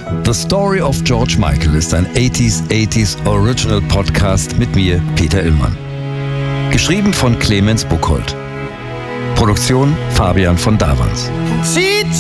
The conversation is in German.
The Story of George Michael ist ein 80s Original Podcast mit mir, Peter Illmann. Geschrieben von Clemens Buchholz. Produktion Fabian von Davans.